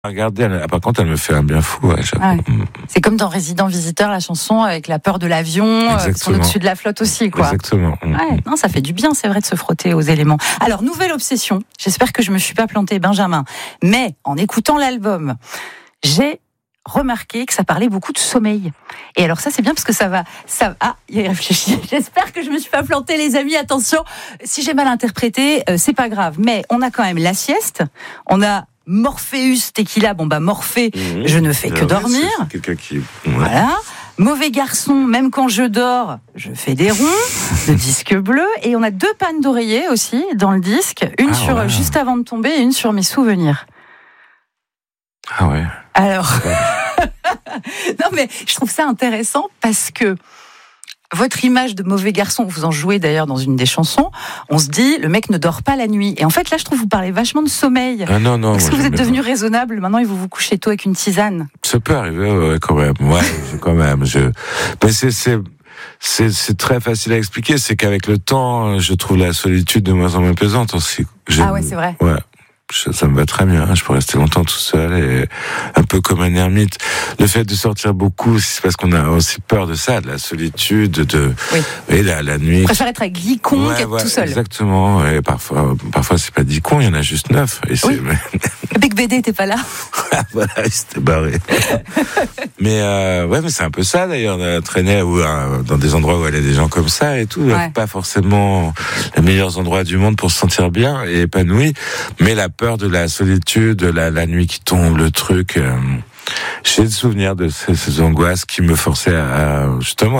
Regardez, par contre, elle me fait un bien fou. Ouais. C'est comme dans Résident Visiteur, la chanson avec la peur de l'avion, parce qu'on est au-dessus de la flotte aussi, quoi. Exactement. Ouais, non, ça fait du bien, c'est vrai, de se frotter aux éléments. Alors, nouvelle obsession. J'espère que je me suis pas plantée, Benjamin. Mais en écoutant l'album, j'ai remarqué que ça parlait beaucoup de sommeil. Et alors ça, c'est bien parce que ça va... il réfléchit. J'espère que je me suis pas plantée, les amis. Attention, si j'ai mal interprété, c'est pas grave. Mais on a quand même la sieste, on a Morpheus, Tequila, Morphée, je ne fais que dormir. C'est quelqu'un qui... Ouais. Voilà. Mauvais garçon, même quand je dors, je fais des ronds. Le disque bleu. Et on a 2 pannes d'oreiller aussi dans le disque. Une sur Juste avant de tomber et une sur Mes souvenirs. Ah ouais. Alors, non mais je trouve ça intéressant parce que votre image de mauvais garçon, vous en jouez d'ailleurs dans une des chansons, on se dit, le mec ne dort pas la nuit. Et en fait, là, je trouve que vous parlez vachement de sommeil. Ah non. Est-ce que vous êtes devenu raisonnable? Maintenant, il faut vous coucher tôt avec une tisane. Ça peut arriver, ouais, quand même. Ouais, quand même. Mais c'est très facile à expliquer. C'est qu'avec le temps, je trouve la solitude de moins en moins plaisante aussi. Ah ouais, c'est vrai. Ouais. Ça me va très bien, je pourrais rester longtemps tout seul et un peu comme un ermite. Le fait de sortir beaucoup, c'est parce qu'on a aussi peur de ça, de la solitude, et la nuit. On préfère être avec 10 cons qu'être tout seul. Exactement, et parfois c'est pas 10 cons, il y en a juste 9. Et Big BD, t'es pas là? Voilà, il s'était barré. mais c'est un peu ça d'ailleurs, traîner dans des endroits où il y a des gens comme ça et tout. Pas forcément les meilleurs endroits du monde pour se sentir bien et épanoui, mais la peur de la solitude, la nuit qui tombe, le truc. J'ai le souvenir de ces angoisses qui me forçaient à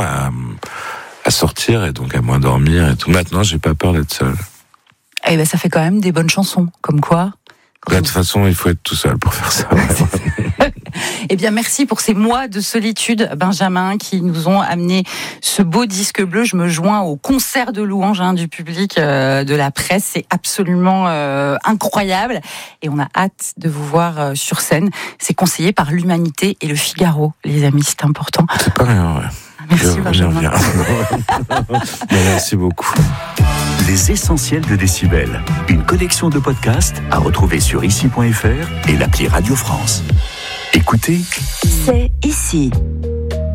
sortir et donc à moins dormir et tout. Maintenant, j'ai pas peur d'être seul. Eh ben, ça fait quand même des bonnes chansons, comme quoi. De toute façon, il faut être tout seul pour faire ça. Eh bien, merci pour ces mois de solitude, Benjamin, qui nous ont amené ce beau disque bleu. Je me joins au concert de louanges du public, de la presse. C'est absolument incroyable. Et on a hâte de vous voir sur scène. C'est conseillé par l'Humanité et le Figaro, les amis, c'est important. C'est pas rien, ouais. Merci, Benjamin. Merci beaucoup. Les essentiels de Décibel. Une collection de podcasts à retrouver sur ici.fr et l'appli Radio France. Écoutez, c'est ici.